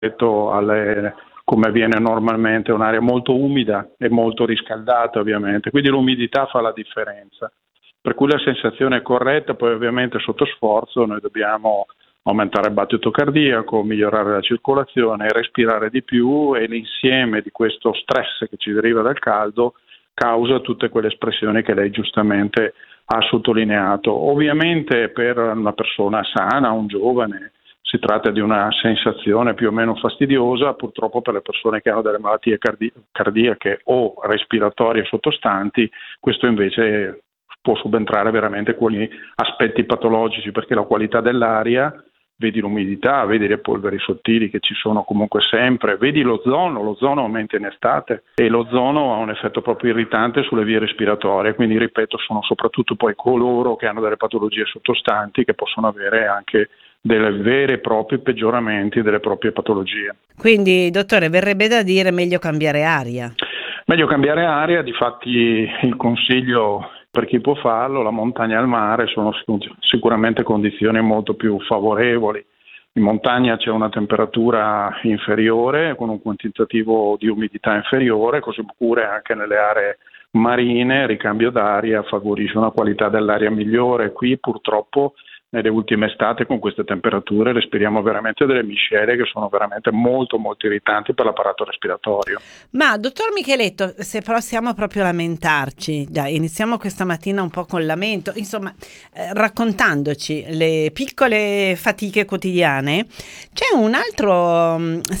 rispetto alle come avviene normalmente, è un'area molto umida e molto riscaldata ovviamente, quindi l'umidità fa la differenza, per cui la sensazione è corretta. Poi ovviamente sotto sforzo noi dobbiamo aumentare il battito cardiaco, migliorare la circolazione, respirare di più, e l'insieme di questo stress che ci deriva dal caldo causa tutte quelle espressioni che lei giustamente ha sottolineato. Ovviamente per una persona sana, un giovane, si tratta di una sensazione più o meno fastidiosa. Purtroppo per le persone che hanno delle malattie cardiache o respiratorie sottostanti, questo invece può subentrare veramente quegli aspetti patologici, perché la qualità dell'aria, vedi l'umidità, vedi le polveri sottili che ci sono comunque sempre, vedi l'ozono aumenta in estate e l'ozono ha un effetto proprio irritante sulle vie respiratorie, quindi ripeto, sono soprattutto poi coloro che hanno delle patologie sottostanti che possono avere anche delle vere e proprie peggioramenti delle proprie patologie. Quindi, dottore, verrebbe da dire meglio cambiare aria. Meglio cambiare aria, difatti il consiglio per chi può farlo, la montagna e il mare sono sicuramente condizioni molto più favorevoli. In montagna c'è una temperatura inferiore con un quantitativo di umidità inferiore, così pure anche nelle aree marine il ricambio d'aria favorisce una qualità dell'aria migliore. Qui purtroppo nelle ultime estate con queste temperature respiriamo veramente delle miscele che sono veramente molto molto irritanti per l'apparato respiratorio. Ma dottor Micheletto, se possiamo proprio lamentarci, dai, iniziamo questa mattina un po' con lamento, insomma, raccontandoci le piccole fatiche quotidiane, c'è un altro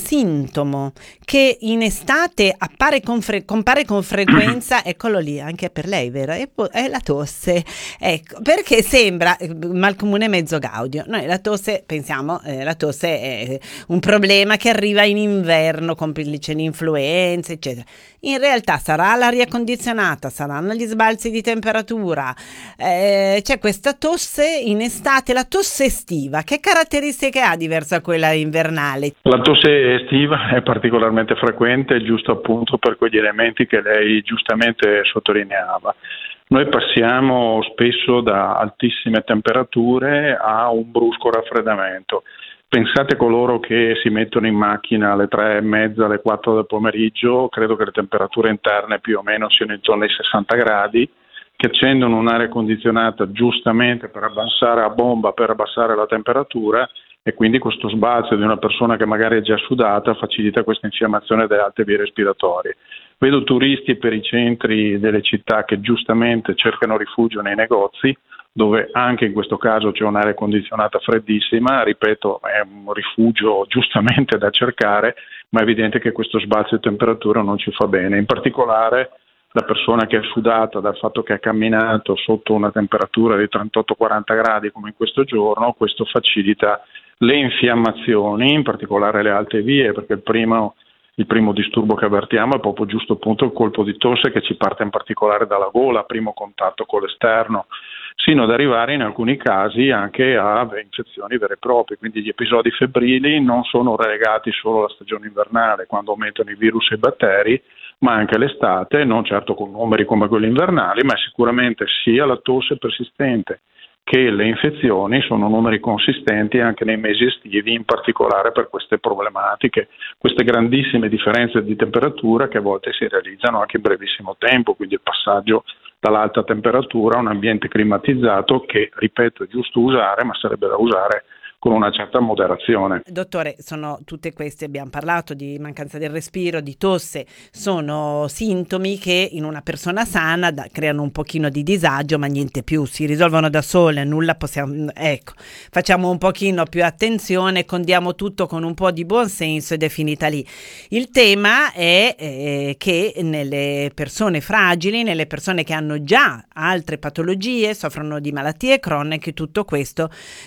sintomo che in estate compare con frequenza, eccolo lì, anche per lei, vero? È la tosse, ecco, perché sembra malcomune mezzo gaudio. Noi la tosse, pensiamo, la tosse è un problema che arriva in inverno, complice l'influenza, eccetera. In realtà sarà l'aria condizionata, saranno gli sbalzi di temperatura, c'è questa tosse in estate, la tosse estiva. Che caratteristiche ha diversa da quella invernale? La tosse estiva è particolarmente frequente, giusto appunto per quegli elementi che lei giustamente sottolineava. Noi passiamo spesso da altissime temperature a un brusco raffreddamento. Pensate a coloro che si mettono in macchina alle 3:30, alle 4 del pomeriggio, credo che le temperature interne più o meno siano intorno ai 60 gradi, che accendono un'aria condizionata giustamente per abbassare a bomba, per abbassare la temperatura, e quindi questo sbalzo di una persona che magari è già sudata facilita questa infiammazione delle alte vie respiratorie. Vedo turisti per i centri delle città che giustamente cercano rifugio nei negozi, dove anche in questo caso c'è un'aria condizionata freddissima, ripeto, è un rifugio giustamente da cercare, ma è evidente che questo sbalzo di temperatura non ci fa bene. In particolare la persona che è sudata dal fatto che ha camminato sotto una temperatura di 38-40 gradi come in questo giorno, questo facilita le infiammazioni, in particolare le alte vie, perché il primo disturbo che avvertiamo è proprio giusto appunto il colpo di tosse che ci parte in particolare dalla gola, primo contatto con l'esterno, sino ad arrivare in alcuni casi anche a infezioni vere e proprie. Quindi gli episodi febbrili non sono relegati solo alla stagione invernale, quando aumentano i virus e i batteri, ma anche l'estate, non certo con numeri come quelli invernali, ma sicuramente sia la tosse persistente che le infezioni sono numeri consistenti anche nei mesi estivi, in particolare per queste problematiche, queste grandissime differenze di temperatura che a volte si realizzano anche in brevissimo tempo, quindi il passaggio dall'alta temperatura a un ambiente climatizzato che, ripeto, è giusto usare, ma sarebbe da usare con una certa moderazione. Dottore, sono tutte queste, abbiamo parlato di mancanza del respiro, di tosse, sono sintomi che in una persona sana creano un pochino di disagio, ma niente più, si risolvono da sole, nulla possiamo, ecco, facciamo un pochino più attenzione, condiamo tutto con un po' di buonsenso ed è finita lì. Il tema è che nelle persone fragili, nelle persone che hanno già altre patologie, soffrono di malattie croniche, tutto questo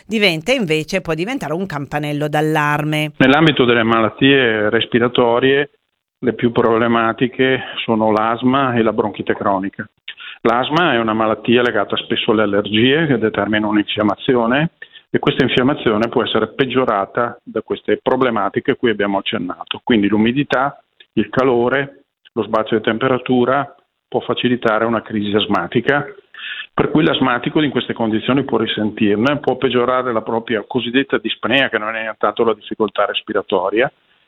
può diventare un campanello d'allarme. Nell'ambito delle malattie respiratorie le più problematiche sono l'asma e la bronchite cronica. L'asma è una malattia legata spesso alle allergie che determinano un'infiammazione e questa infiammazione può essere peggiorata da queste problematiche a cui abbiamo accennato. Quindi l'umidità, il calore, lo sbalzo di temperatura può facilitare una crisi asmatica, per cui l'asmatico in queste condizioni può risentirne, può peggiorare la propria cosiddetta dispnea, che non è nient'altro la difficoltà respiratoria,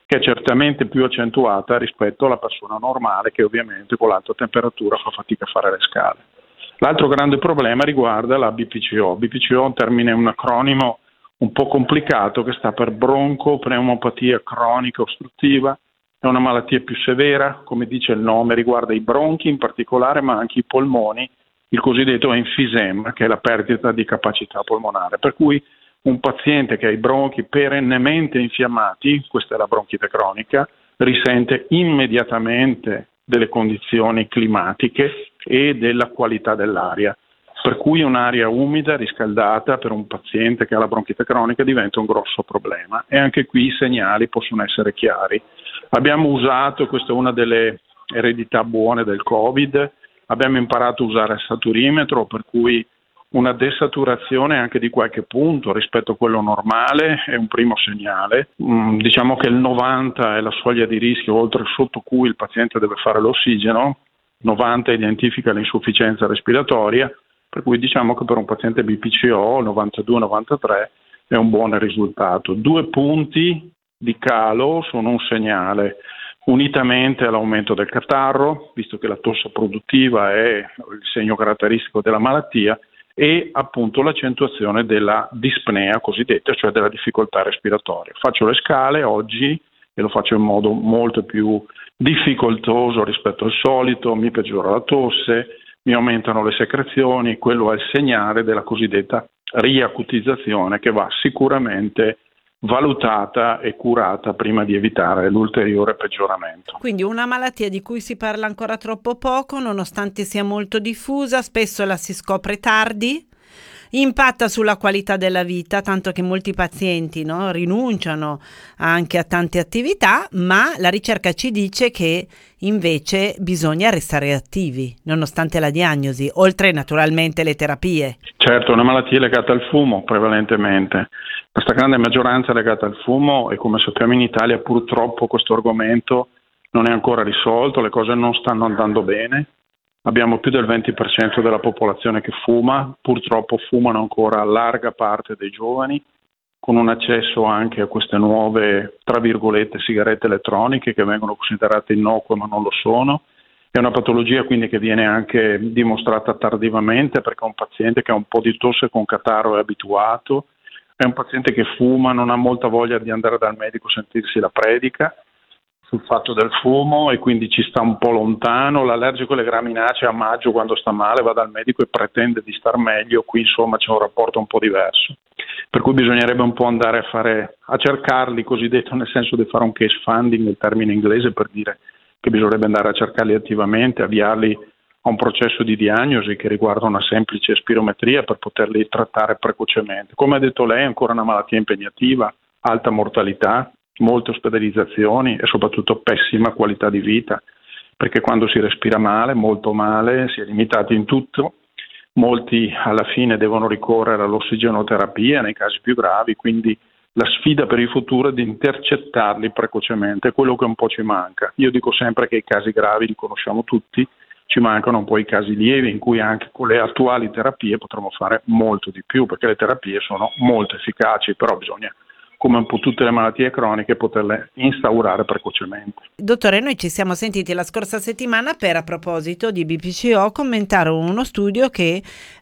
che è certamente più accentuata rispetto alla persona normale che ovviamente con l'alta temperatura fa fatica a fare le scale. L'altro grande problema riguarda la BPCO. BPCO è un termine, un acronimo un po' complicato che sta per broncopneumopatia cronica ostruttiva. È una malattia più severa, come dice il nome, riguarda i bronchi in particolare, ma anche i polmoni, il cosiddetto enfisema, che è la perdita di capacità polmonare. Per cui un paziente che ha i bronchi perennemente infiammati, questa è la bronchite cronica, risente immediatamente delle condizioni climatiche e della qualità dell'aria. Per cui un'aria umida, riscaldata per un paziente che ha la bronchite cronica diventa un grosso problema, e anche qui i segnali possono essere chiari. Abbiamo usato, questa è una delle eredità buone del Covid, abbiamo imparato a usare il saturimetro, per cui una desaturazione anche di qualche punto rispetto a quello normale è un primo segnale. Diciamo che il 90 è la soglia di rischio oltre e sotto cui il paziente deve fare l'ossigeno, 90 identifica l'insufficienza respiratoria, per cui diciamo che per un paziente BPCO 92-93 è un buon risultato. 2 punti di calo sono un segnale, unitamente all'aumento del catarro, visto che la tosse produttiva è il segno caratteristico della malattia, e appunto l'accentuazione della dispnea cosiddetta, cioè della difficoltà respiratoria. Faccio le scale oggi e lo faccio in modo molto più difficoltoso rispetto al solito, mi peggiora la tosse, mi aumentano le secrezioni, quello è il segnale della cosiddetta riacutizzazione che va sicuramente valutata e curata prima di evitare l'ulteriore peggioramento. Quindi una malattia di cui si parla ancora troppo poco, nonostante sia molto diffusa, spesso la si scopre tardi, impatta sulla qualità della vita, tanto che molti pazienti, no, rinunciano anche a tante attività, ma la ricerca ci dice che invece bisogna restare attivi, nonostante la diagnosi, oltre naturalmente le terapie. Certo, è una malattia legata al fumo prevalentemente. La stragrande maggioranza è legata al fumo e come sappiamo in Italia purtroppo questo argomento non è ancora risolto, le cose non stanno andando bene. Abbiamo più del 20% della popolazione che fuma, purtroppo fumano ancora larga parte dei giovani, con un accesso anche a queste nuove, tra virgolette, sigarette elettroniche che vengono considerate innocue ma non lo sono. È una patologia quindi che viene anche dimostrata tardivamente perché un paziente che ha un po' di tosse con catarro è abituato, è un paziente che fuma, non ha molta voglia di andare dal medico a sentirsi la predica sul fatto del fumo e quindi ci sta un po' lontano. L'allergico alle graminacee a maggio quando sta male va dal medico e pretende di star meglio, qui insomma c'è un rapporto un po' diverso, per cui bisognerebbe un po' andare a cercarli, cosiddetto, nel senso di fare un case funding, il termine inglese per dire che bisognerebbe andare a cercarli attivamente, avviarli a un processo di diagnosi che riguarda una semplice spirometria per poterli trattare precocemente. Come ha detto lei, è ancora una malattia impegnativa, alta mortalità, molte ospedalizzazioni e soprattutto pessima qualità di vita, perché quando si respira male, molto male, si è limitati in tutto, molti alla fine devono ricorrere all'ossigenoterapia nei casi più gravi, quindi la sfida per il futuro è di intercettarli precocemente, è quello che un po' ci manca. Io dico sempre che i casi gravi li conosciamo tutti, ci mancano un po' i casi lievi in cui anche con le attuali terapie potremo fare molto di più, perché le terapie sono molto efficaci, però bisogna, come un po' tutte le malattie croniche, poterle instaurare precocemente. Dottore, noi ci siamo sentiti la scorsa settimana per, a proposito di BPCO, commentare uno studio che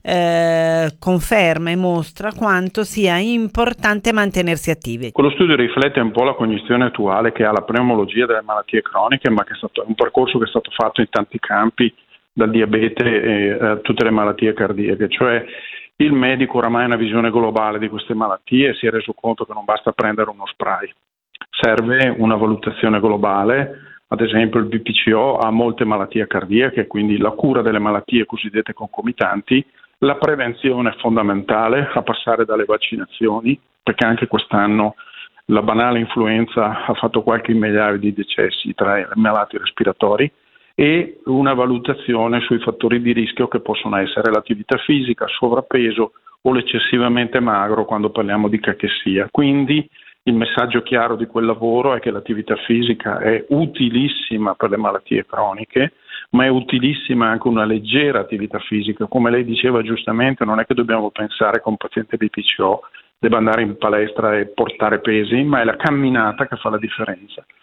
conferma e mostra quanto sia importante mantenersi attivi. Quello studio riflette un po' la cognizione attuale che ha la pneumologia delle malattie croniche, ma che è stato un percorso che è stato fatto in tanti campi, dal diabete e tutte le malattie cardiache, cioè il medico oramai ha una visione globale di queste malattie e si è reso conto che non basta prendere uno spray, serve una valutazione globale. Ad esempio il BPCO ha molte malattie cardiache, quindi la cura delle malattie cosiddette concomitanti, la prevenzione è fondamentale a passare dalle vaccinazioni, perché anche quest'anno la banale influenza ha fatto qualche migliaio di decessi tra i malati respiratori, e una valutazione sui fattori di rischio che possono essere l'attività fisica, il sovrappeso o l'eccessivamente magro quando parliamo di cachessia. Quindi il messaggio chiaro di quel lavoro è che l'attività fisica è utilissima per le malattie croniche, ma è utilissima anche una leggera attività fisica. Come lei diceva giustamente, non è che dobbiamo pensare che un paziente BPCO debba andare in palestra e portare pesi, ma è la camminata che fa la differenza.